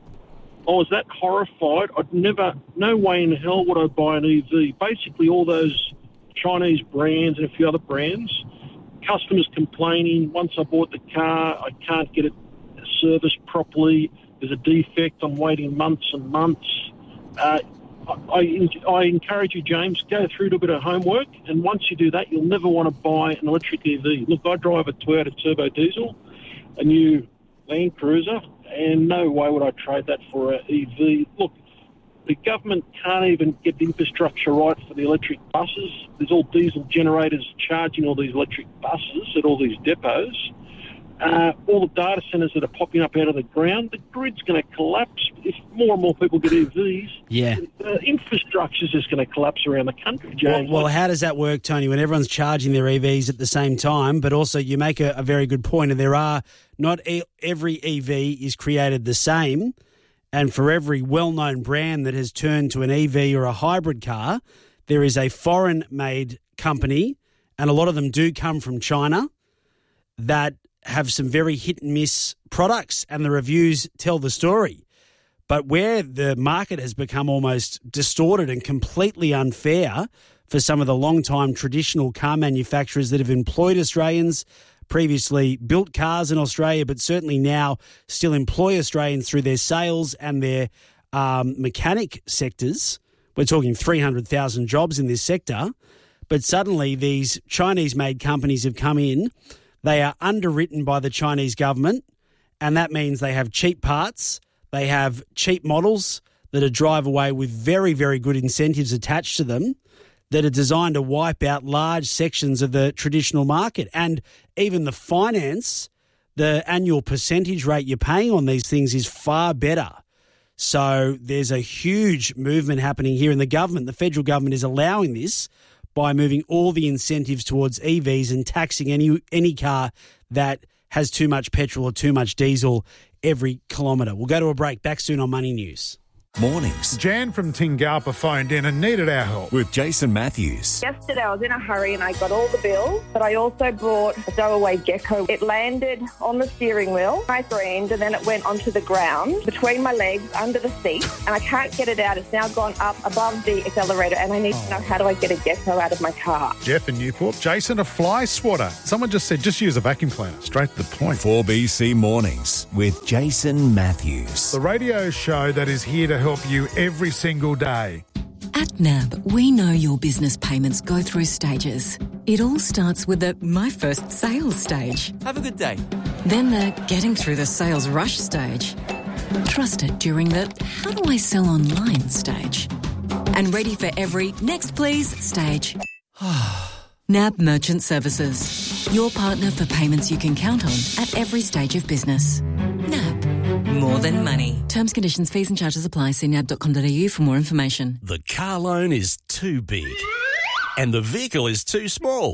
I was that horrified. I'd never, no way in hell would I buy an E V. Basically, all those Chinese brands and a few other brands, customers complaining, once I bought the car, I can't get it serviced properly. There's a defect. I'm waiting months and months. Uh, I, I encourage you, James, go through a bit of homework, and once you do that, you'll never want to buy an electric E V. Look, I drive a Toyota Turbo Diesel, a new Land Cruiser, and no way would I trade that for an E V. Look, the government can't even get the infrastructure right for the electric buses. There's all diesel generators charging all these electric buses at all these depots. Uh, all the data centres that are popping up out of the ground, the grid's going to collapse if more and more people get E Vs. Yeah. The infrastructure's just going to collapse around the country, James. Well, well, how does that work, Tony, when everyone's charging their E Vs at the same time? But also you make a, a very good point, and there are not e- every E V is created the same, and for every well-known brand that has turned to an E V or a hybrid car, there is a foreign-made company, and a lot of them do come from China, that have some very hit-and-miss products, and the reviews tell the story. But where the market has become almost distorted and completely unfair for some of the long-time traditional car manufacturers that have employed Australians, previously built cars in Australia, but certainly now still employ Australians through their sales and their um, mechanic sectors. We're talking three hundred thousand jobs in this sector. But suddenly these Chinese-made companies have come in. They are underwritten by the Chinese government, and that means they have cheap parts, they have cheap models that are drive away with very, very good incentives attached to them that are designed to wipe out large sections of the traditional market. And even the finance, the annual percentage rate you're paying on these things is far better. So there's a huge movement happening here, and the government, the federal government, is allowing this by moving all the incentives towards E Vs and taxing any any car that has too much petrol or too much diesel every kilometre. We'll go to a break. Back soon on Money News. Mornings. Jan from Tingalpa phoned in and needed our help. With Jason Matthews. Yesterday I was in a hurry and I got all the bills, but I also bought a stowaway gecko. It landed on the steering wheel. I screamed and then it went onto the ground between my legs under the seat and I can't get it out. It's now gone up above the accelerator and I need oh. to know how do I get a gecko out of my car. Jeff in Newport. Jason, a fly swatter. Someone just said just use a vacuum cleaner. Straight to the point. four B C Mornings with Jason Matthews. The radio show that is here to help you every single day. At N A B, we know your business payments go through stages. It all starts with the My First Sales stage. Have a good day. Then the Getting Through the Sales Rush stage. Trusted during the How do I sell online stage. And ready for every Next Please stage. N A B Merchant Services. Your partner for payments you can count on at every stage of business. N A B. More than money. Terms, conditions, fees and charges apply. See nab dot com dot a u for more information. The car loan is too big and the vehicle is too small.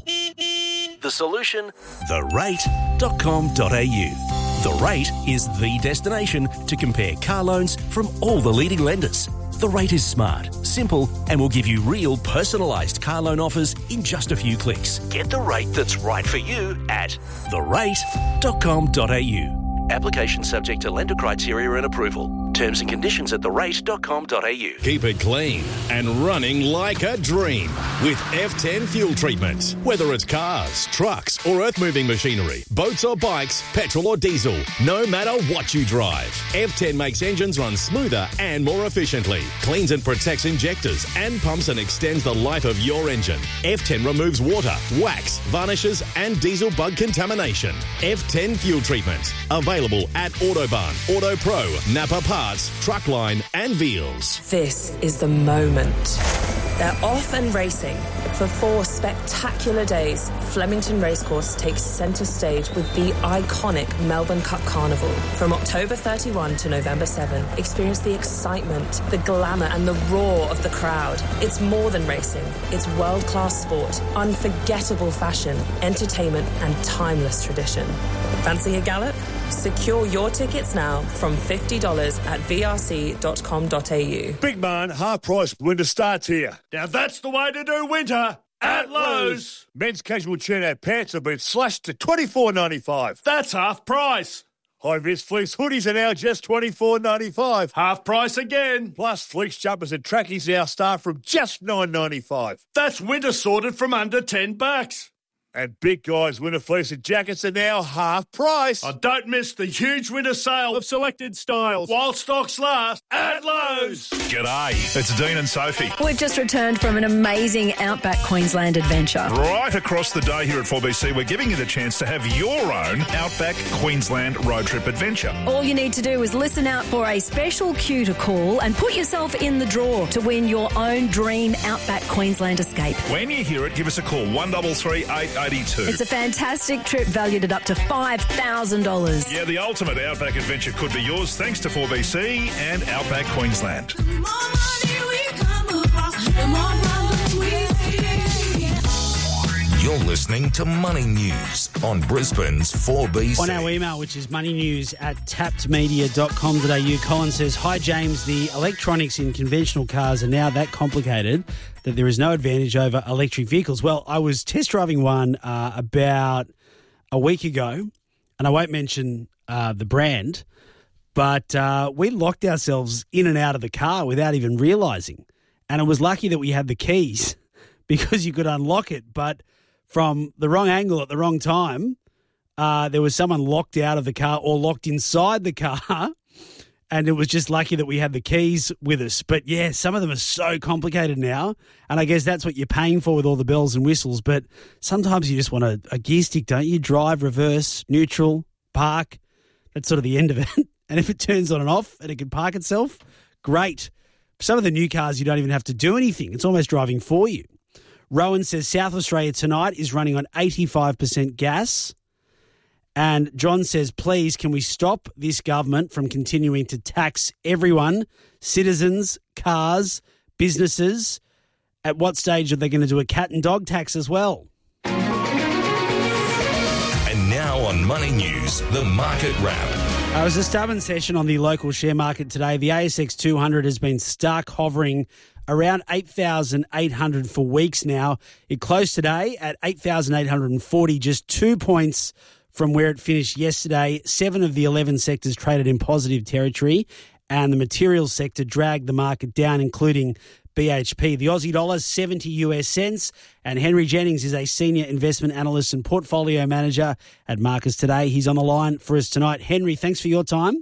The solution? the rate dot com dot a u. The Rate is the destination to compare car loans from all the leading lenders. The Rate is smart, simple, and will give you real personalised car loan offers in just a few clicks. Get the rate that's right for you at the rate dot com dot a u. Application subject to lender criteria and approval. Terms and conditions at the rate dot com dot a u. Keep it clean and running like a dream with F ten fuel treatment. Whether it's cars, trucks or earth-moving machinery, boats or bikes, petrol or diesel, no matter what you drive, F ten makes engines run smoother and more efficiently, cleans and protects injectors and pumps and extends the life of your engine. F ten removes water, wax, varnishes and diesel bug contamination. F ten fuel treatment. Available at Autobarn, Auto Pro, Napa Parts, Truckline and Veals. This is the moment. They're off and racing. For four spectacular days, Flemington Racecourse takes centre stage with the iconic Melbourne Cup Carnival. From October thirty-first to November seventh, experience the excitement, the glamour and the roar of the crowd. It's more than racing. It's world-class sport, unforgettable fashion, entertainment and timeless tradition. Fancy a gallop? Secure your tickets now from fifty dollars at v r c dot com dot a u. Big man, half price winter starts here. Now that's the way to do winter at Lowe's. Men's casual tune-out pants have been slashed to twenty-four ninety-five. That's half price. High-vis fleece hoodies are now just twenty-four ninety-five. Half price again. Plus fleece jumpers and trackies now start from just nine ninety-five. That's winter sorted from under ten bucks. And big guys' winter fleece and jackets are now half price. Oh, don't miss the huge winter sale of selected styles while stocks last at Lowe's. G'day, it's Dean and Sophie. We've just returned from an amazing Outback Queensland adventure. Right across the day here at four B C, we're giving you the chance to have your own Outback Queensland road trip adventure. All you need to do is listen out for a special cue to call and put yourself in the draw to win your own dream Outback Queensland escape. When you hear it, give us a call, one three three, eight eight two. It's a fantastic trip valued at up to five thousand dollars. Yeah, the ultimate Outback adventure could be yours thanks to four B C and Outback Queensland. You're listening to Money News on Brisbane's four B C. On our email, which is moneynews at tapped media dot com dot a u, Colin says, "Hi James, the electronics in conventional cars are now that complicated that there is no advantage over electric vehicles." Well, I was test driving one uh, about a week ago, and I won't mention uh, the brand, but uh, we locked ourselves in and out of the car without even realising. And it was lucky that we had the keys because you could unlock it, but from the wrong angle at the wrong time, uh, there was someone locked out of the car or locked inside the car, and it was just lucky that we had the keys with us. But, yeah, some of them are so complicated now, and I guess that's what you're paying for with all the bells and whistles. But sometimes you just want a, a gear stick, don't you? Drive, reverse, neutral, park. That's sort of the end of it. And if it turns on and off and it can park itself, great. Some of the new cars, you don't even have to do anything. It's almost driving for you. Rowan says South Australia tonight is running on eighty-five percent gas And John says, please, can we stop this government from continuing to tax everyone, citizens, cars, businesses? At what stage are they going to do a cat and dog tax as well? And now on Money News, the Market Wrap. Uh, it was a stubborn session on the local share market today. The A S X two hundred has been stuck hovering around eight thousand eight hundred for weeks now. It closed today at eight thousand eight hundred forty, just two points from where it finished yesterday. Seven of the eleven sectors traded in positive territory, and the materials sector dragged the market down, including B H P. The Aussie dollar, seventy US cents, and Henry Jennings is a senior investment analyst and portfolio manager at Marcus Today. He's on the line for us tonight. Henry, thanks for your time.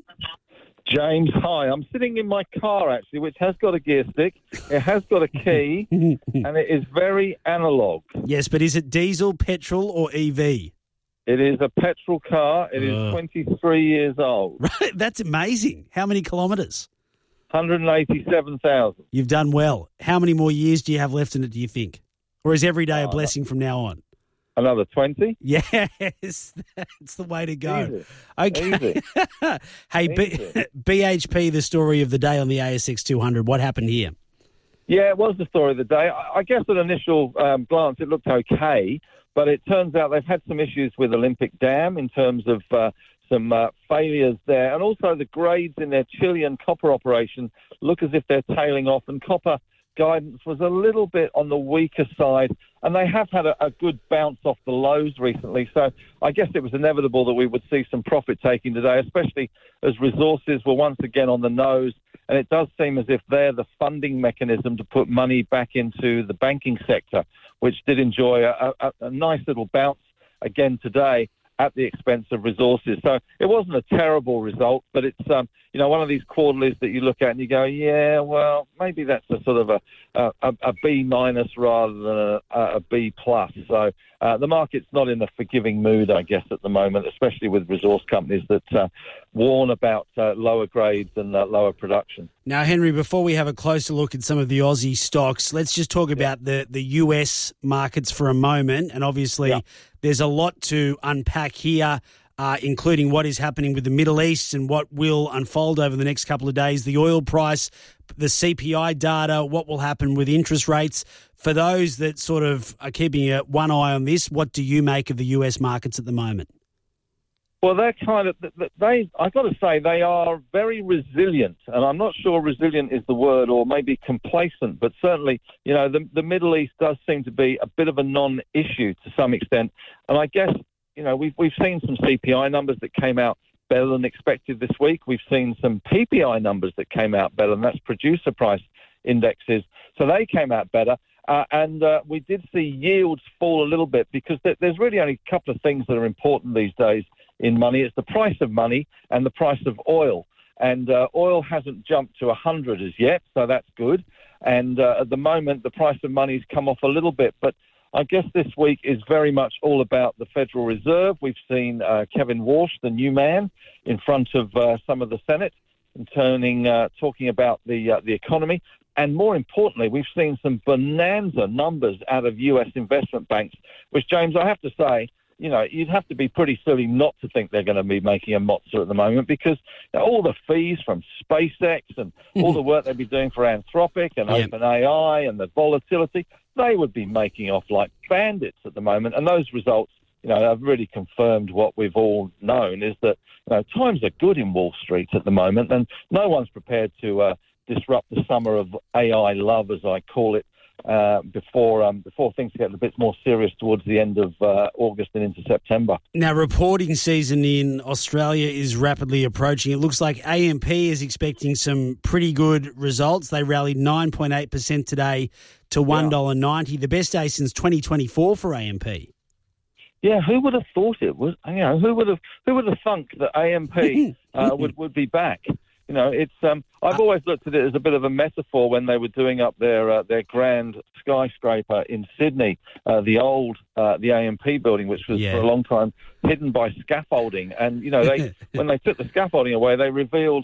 James, hi. I'm sitting in my car, actually, which has got a gear stick. It has got a key, and it is very analogue. Yes, but is it diesel, petrol, or E V? It is a petrol car. It is Uh. twenty-three years old. Right, that's amazing. How many kilometres? one hundred eighty-seven thousand. You've done well. How many more years do you have left in it, do you think? Or is every day a blessing from now on? Another twenty? Yes, that's the way to go. Easy. Okay. Easy. Hey, B- B H P, the story of the day on the A S X two hundred. What happened here? Yeah, it was the story of the day. I I guess at initial um, glance it looked okay, but it turns out they've had some issues with Olympic Dam in terms of uh, some uh, failures there. And also the grades in their Chilean copper operation look as if they're tailing off, and copper guidance was a little bit on the weaker side, and they have had a, a good bounce off the lows recently. So I guess it was inevitable that we would see some profit taking today, especially as resources were once again on the nose. And it does seem as if they're the funding mechanism to put money back into the banking sector, which did enjoy a, a, a nice little bounce again today at the expense of resources. So it wasn't a terrible result, but it's um, you know, one of these quarterlies that you look at and you go, yeah, well, maybe that's a sort of a a, a B minus rather than a, a B plus. So uh, the market's not in a forgiving mood, I guess, at the moment, especially with resource companies that uh, warn about uh, lower grades and uh, lower production. Now, Henry, before we have a closer look at some of the Aussie stocks, let's just talk about the, the U S markets for a moment. And obviously, yeah. there's a lot to unpack here, uh, including what is happening with the Middle East and what will unfold over the next couple of days, the oil price, the C P I data, what will happen with interest rates. For those that sort of are keeping a, one eye on this, what do you make of the U S markets at the moment? Well, they're kind of, they, I've got to say, they are very resilient. And I'm not sure resilient is the word, or maybe complacent, but certainly, you know, the, the Middle East does seem to be a bit of a non-issue to some extent. And I guess, you know, we've, we've seen some C P I numbers that came out better than expected this week. We've seen some P P I numbers that came out better, and that's producer price indexes. So they came out better. Uh, and uh, we did see yields fall a little bit, because th- there's really only a couple of things that are important these days in money. It's the price of money and the price of oil. And uh, oil hasn't jumped to one hundred as yet, so that's good. And uh, at the moment, the price of money's come off a little bit. But I guess this week is very much all about the Federal Reserve. We've seen uh, Kevin Walsh, the new man, in front of uh, some of the Senate, and turning, uh, talking about the uh, the economy. And more importantly, we've seen some bonanza numbers out of U S investment banks, which, James, I have to say, you know, you'd have to be pretty silly not to think they're going to be making a mozza at the moment, because you know, all the fees from SpaceX and all the work they'd be doing for Anthropic and Yeah. OpenAI and the volatility, they would be making off like bandits at the moment. And those results, you know, have really confirmed what we've all known, is that, you know, times are good in Wall Street at the moment, and no one's prepared to uh, disrupt the summer of A I love, as I call it, uh, before um, before things get a bit more serious towards the end of uh, August and into September. Now, reporting season in Australia is rapidly approaching. It looks like A M P is expecting some pretty good results. They rallied nine point eight percent today to one dollar ninety, the best day since twenty twenty-four for A M P. Yeah, who would have thought it was? You know, who would have who would have thunk that A M P uh, would would be back? You know, it's. Um, I've always looked at it as a bit of a metaphor when they were doing up their uh, their grand skyscraper in Sydney, uh, the old uh, the A M P building, which was Yeah. for a long time hidden by scaffolding. And you know, they when they took the scaffolding away, they revealed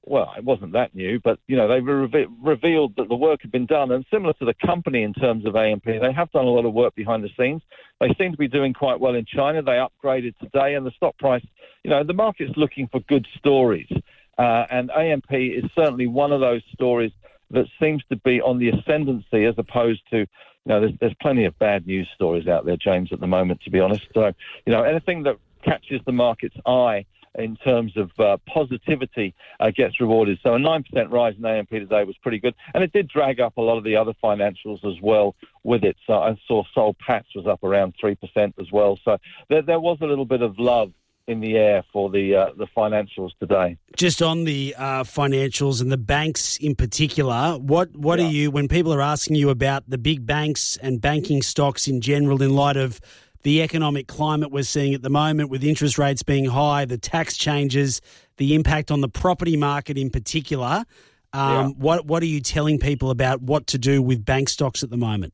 well, it wasn't that new, but, you know, they re- revealed that the work had been done. And similar to the company in terms of A M P, they have done a lot of work behind the scenes. They seem to be doing quite well in China. They upgraded today, and the stock price, you know, the market's looking for good stories. Uh, and A M P is certainly one of those stories that seems to be on the ascendancy as opposed to, you know, there's, there's plenty of bad news stories out there, James, at the moment, to be honest. So, you know, anything that catches the market's eye in terms of uh, positivity uh, gets rewarded. So a nine percent rise in A M P today was pretty good. And it did drag up a lot of the other financials as well with it. So I saw Soul Patts was up around three percent as well. So there, there was a little bit of love in the air for the uh, the financials today. Just on the uh, financials and the banks in particular, what, what yeah. are you, when people are asking you about the big banks and banking stocks in general in light of the economic climate we're seeing at the moment with interest rates being high, the tax changes, the impact on the property market in particular. Um, yeah. What what are you telling people about what to do with bank stocks at the moment?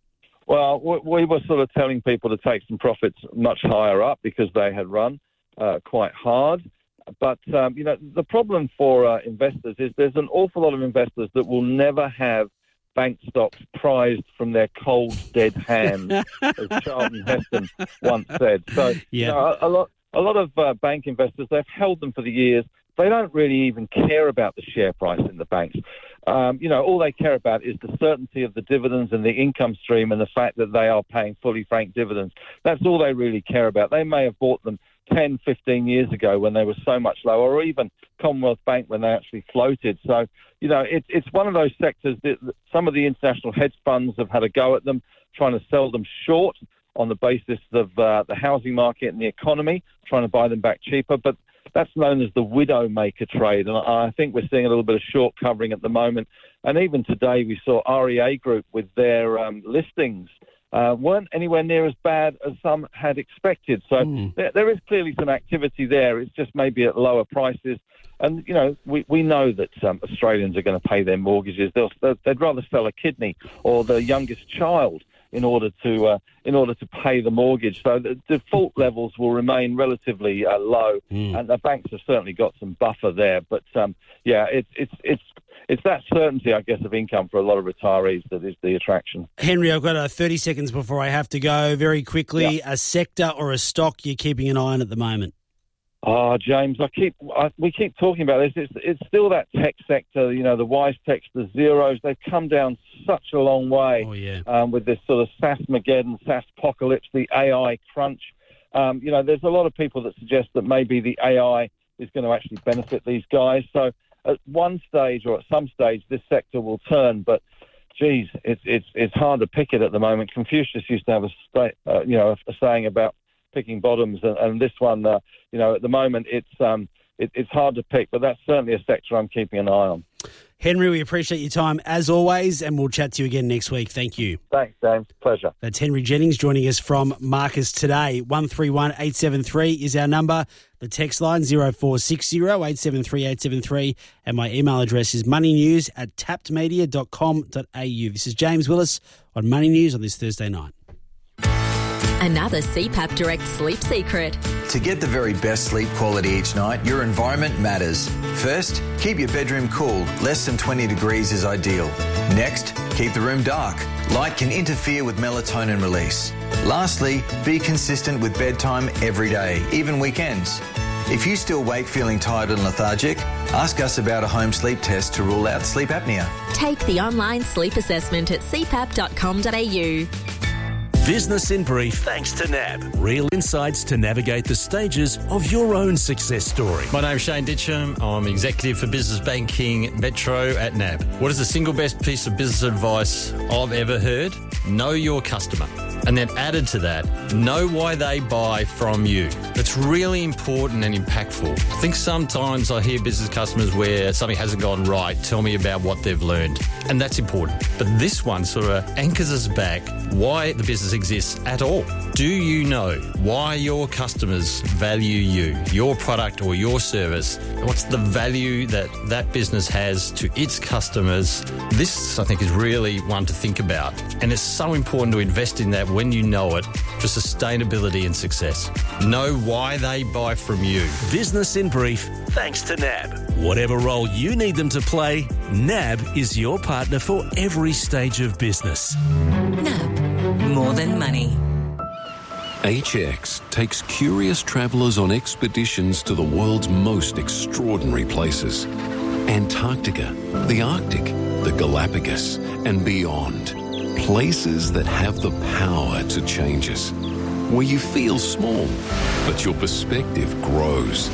Well, we were sort of telling people to take some profits much higher up because they had run uh, quite hard. But, um, you know, the problem for uh, investors is there's an awful lot of investors that will never have bank stocks prized from their cold, dead hands, as Charlton Heston once said. So, yeah. you know, a, a lot, a lot of uh, bank investors, they've held them for the years. They don't really even care about the share price in the banks. Um, you know, all they care about is the certainty of the dividends and the income stream and the fact that they are paying fully franked dividends. That's all they really care about. They may have bought them ten, fifteen years ago when they were so much lower, or even Commonwealth Bank when they actually floated. So, you know, it, it's one of those sectors that some of the international hedge funds have had a go at them, trying to sell them short on the basis of uh, the housing market and the economy, trying to buy them back cheaper. But that's known as the widowmaker trade, and I think we're seeing a little bit of short covering at the moment. And even today we saw R E A Group with their um, listings uh, weren't anywhere near as bad as some had expected. So mm. there, there is clearly some activity there. It's just maybe at lower prices. And, you know, we, we know that um, Australians are going to pay their mortgages. They'll, they'd rather sell a kidney or the youngest child in order to uh, in order to pay the mortgage. So the default levels will remain relatively uh, low, mm. and the banks have certainly got some buffer there. But um, yeah, it's it's it's it's that certainty, I guess, of income for a lot of retirees that is the attraction. Henry, I've got uh, thirty seconds before I have to go. Very quickly, yeah. a sector or a stock you're keeping an eye on at the moment? Oh, James, I keep I, we keep talking about this. It's it's still that tech sector, you know, the WiseTechs, the Zeros. They've come down such a long way oh, yeah. um, with this sort of SaaSmageddon, SaaSpocalypse, the A I crunch. Um, you know, there's a lot of people that suggest that maybe the A I is going to actually benefit these guys. So at one stage or at some stage, this sector will turn. But, geez, it's it's it's hard to pick it at the moment. Confucius used to have a sta- uh, you know a, a saying about picking bottoms, and, and this one, uh, you know, at the moment it's um, it, it's hard to pick, but that's certainly a sector I'm keeping an eye on. Henry, we appreciate your time as always, and we'll chat to you again next week. Thank you. Thanks, James. Pleasure. That's Henry Jennings joining us from Marcus Today. one three one eight seven three is our number. The text line zero four six zero eight seven three eight seven three, and my email address is moneynews at tapped media dot com dot a u. This is James Willis on Money News on this Thursday night. Another C PAP Direct sleep secret. To get the very best sleep quality each night, your environment matters. First, keep your bedroom cool. Less than twenty degrees is ideal. Next, keep the room dark. Light can interfere with melatonin release. Lastly, be consistent with bedtime every day, even weekends. If you still wake feeling tired and lethargic, ask us about a home sleep test to rule out sleep apnea. Take the online sleep assessment at c pap dot com dot a u. Business in Brief, thanks to N A B. Real insights to navigate the stages of your own success story. My name's Shane Ditcham. I'm Executive for Business Banking Metro at N A B. What is the single best piece of business advice I've ever heard? Know your customer. And then added to that, know why they buy from you. That's really important and impactful. I think sometimes I hear business customers where something hasn't gone right, tell me about what they've learned. And that's important. But this one sort of anchors us back, why the business exist at all. Do you know why your customers value you, your product or your service? What's the value that that business has to its customers? This, I think, is really one to think about. And it's so important to invest in that when you know it for sustainability and success. Know why they buy from you. Business in brief, thanks to N A B. Whatever role you need them to play, N A B is your partner for every stage of business. N A B, more than money. H X takes curious travellers on expeditions to the world's most extraordinary places. Antarctica, the Arctic, the Galapagos, and beyond. Places that have the power to change us. Where you feel small, but your perspective grows.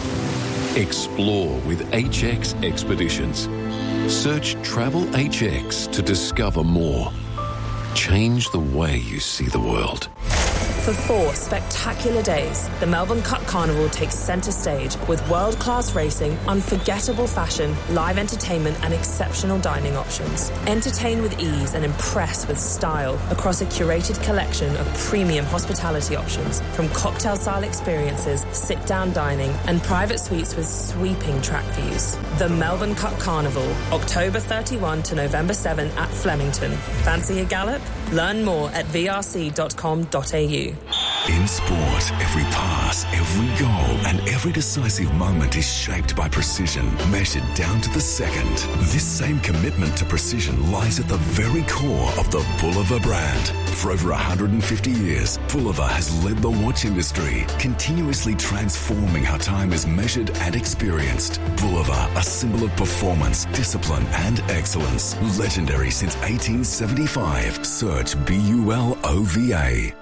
Explore with H X Expeditions. Search Travel H X to discover more. Change the way you see the world. For four spectacular days, the Melbourne Cup Carnival takes centre stage with world-class racing, unforgettable fashion, live entertainment and exceptional dining options. Entertain with ease and impress with style across a curated collection of premium hospitality options, from cocktail-style experiences, sit-down dining and private suites with sweeping track views. The Melbourne Cup Carnival, October thirty-first to November seventh at Flemington. Fancy a gallop? Learn more at v r c dot com dot a u. In sport, every pass, every goal, and every decisive moment is shaped by precision, measured down to the second. This same commitment to precision lies at the very core of the Bulova brand. For over one hundred fifty years, Bulova has led the watch industry, continuously transforming how time is measured and experienced. Bulova, a symbol of performance, discipline, and excellence. Legendary since eighteen seventy-five. Search B U L O V A.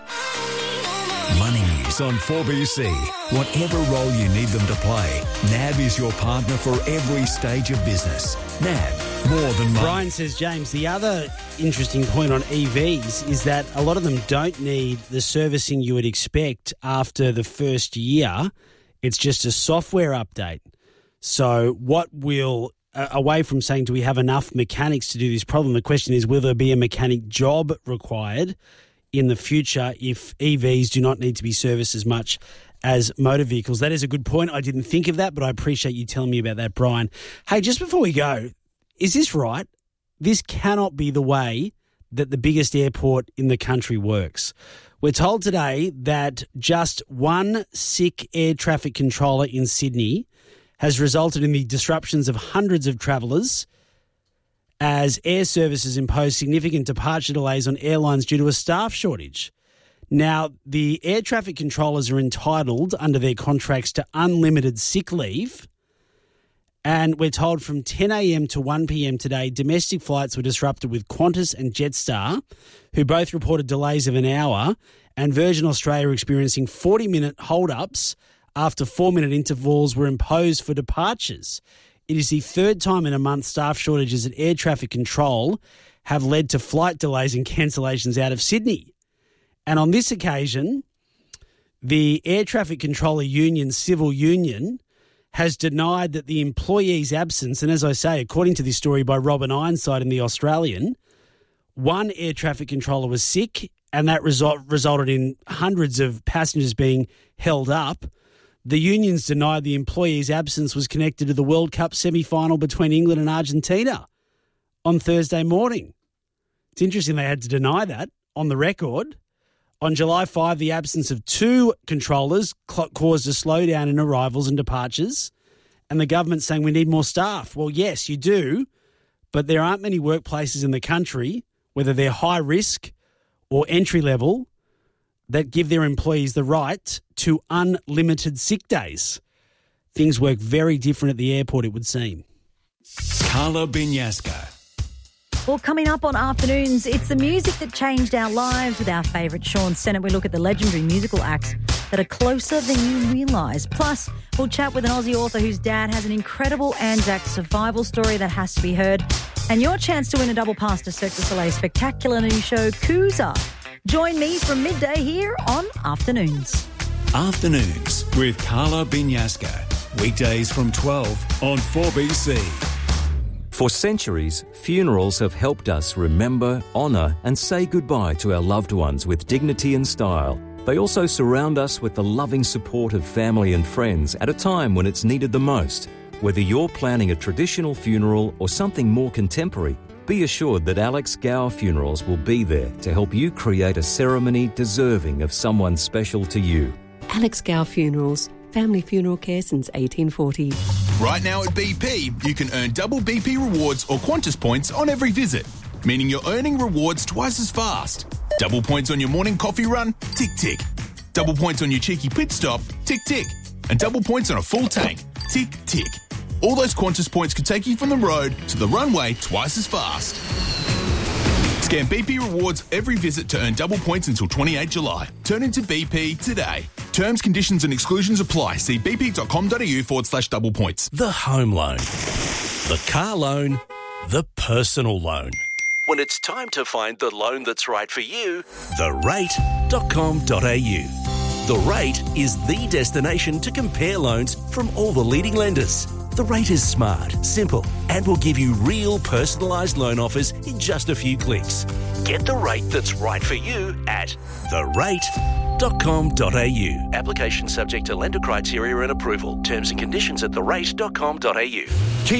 Money News on four B C. Whatever role you need them to play, N A B is your partner for every stage of business. N A B, more than money. Brian says, James, the other interesting point on E Vs is that a lot of them don't need the servicing you would expect after the first year. It's just a software update. So what will, uh, away from saying do we have enough mechanics to do this problem, the question is will there be a mechanic job required in the future if E Vs do not need to be serviced as much as motor vehicles? That is a good point. I didn't think of that, but I appreciate you telling me about that, Brian. Hey, just before we go, is this right? This cannot be the way that the biggest airport in the country works. We're told today that just one sick air traffic controller in Sydney has resulted in the disruptions of hundreds of travellers as air services impose significant departure delays on airlines due to a staff shortage. Now, the air traffic controllers are entitled under their contracts to unlimited sick leave. And we're told from ten a.m. to one p.m. today, domestic flights were disrupted with Qantas and Jetstar, who both reported delays of an hour, and Virgin Australia experiencing forty-minute hold-ups after four-minute intervals were imposed for departures. It is the third time in a month staff shortages at air traffic control have led to flight delays and cancellations out of Sydney. And on this occasion, the Air Traffic Controller Union, Civil Union, has denied that the employee's absence, and as I say, according to this story by Robin Ironside in The Australian, one air traffic controller was sick and that result resulted in hundreds of passengers being held up. The unions denied the employee's absence was connected to the World Cup semi-final between England and Argentina on Thursday morning. It's interesting they had to deny that on the record. On July fifth, the absence of two controllers caused a slowdown in arrivals and departures, and the government's saying we need more staff. Well, yes, you do, but there aren't many workplaces in the country, whether they're high risk or entry level, that give their employees the right to unlimited sick days. Things work very different at the airport, it would seem. Carla Binyaska. Well, coming up on Afternoons, it's the music that changed our lives with our favourite Sean Sennett. We look at the legendary musical acts that are closer than you realise. Plus, we'll chat with an Aussie author whose dad has an incredible Anzac survival story that has to be heard. And your chance to win a double pass to Cirque du Soleil's spectacular new show, Kooza. Join me from midday here on Afternoons. Afternoons with Carla Binyaska. Weekdays from twelve on four B C. For centuries, funerals have helped us remember, honour and say goodbye to our loved ones with dignity and style. They also surround us with the loving support of family and friends at a time when it's needed the most. Whether you're planning a traditional funeral or something more contemporary, be assured that Alex Gower Funerals will be there to help you create a ceremony deserving of someone special to you. Alex Gower Funerals, family funeral care since eighteen forty. Right now at B P, you can earn double B P rewards or Qantas points on every visit, meaning you're earning rewards twice as fast. Double points on your morning coffee run, tick tick. Double points on your cheeky pit stop, tick tick. And double points on a full tank, tick tick. All those Qantas points can take you from the road to the runway twice as fast. Scan B P rewards every visit to earn double points until twenty-eighth July. Turn into B P today. Terms, conditions and exclusions apply. See bp.com.au forward slash double points. The home loan, the car loan, the personal loan. When it's time to find the loan that's right for you, the rate dot com dot a u. The Rate is the destination to compare loans from all the leading lenders. The Rate is smart, simple, and will give you real personalised loan offers in just a few clicks. Get the rate that's right for you at the rate dot com dot a u. Application subject to lender criteria and approval. Terms and conditions at the rate dot com dot a u.